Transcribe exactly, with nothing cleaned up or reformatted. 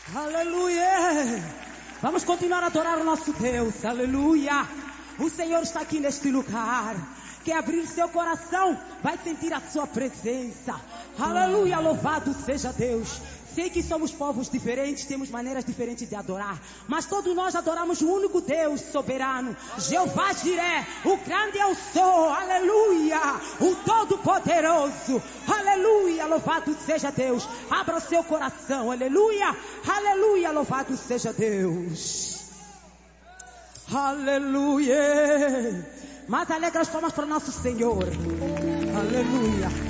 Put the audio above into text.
Aleluia. Vamos continuar a adorar o nosso Deus. Aleluia. O Senhor está aqui neste lugar. Quer abrir seu coração, vai sentir a sua presença. Aleluia, louvado seja Deus. Sei que somos povos diferentes, temos maneiras diferentes de adorar, mas todos nós adoramos o único Deus soberano, Jeová Jiré, o grande eu sou, aleluia, o todo-poderoso, aleluia, louvado seja Deus. Abra o seu coração, aleluia, aleluia, louvado seja Deus. Aleluia. Mais alegre as palmas para nosso Senhor. Aleluia.